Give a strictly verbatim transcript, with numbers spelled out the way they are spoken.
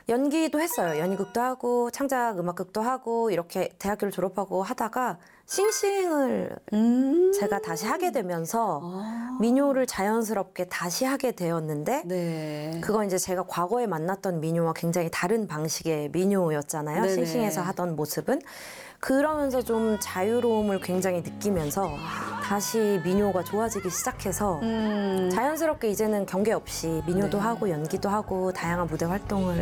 연기도 했어요. 연희극도 하고 창작 음악극도 하고 이렇게 대학교를 졸업하고 하다가 싱싱을 음. 제가 다시 하게 되면서 아. 민요를 자연스럽게 다시 하게 되었는데 네. 그건 이제 제가 과거에 만났던 민요와 굉장히 다른 방식의 민요였잖아요. 네네. 싱싱에서 하던 모습은. 그러면서 좀 자유로움을 굉장히 느끼면서 다시 민요가 좋아지기 시작해서 음. 자연스럽게 이제는 경계 없이 민요도 네. 하고 연기도 하고 다양한 무대 활동을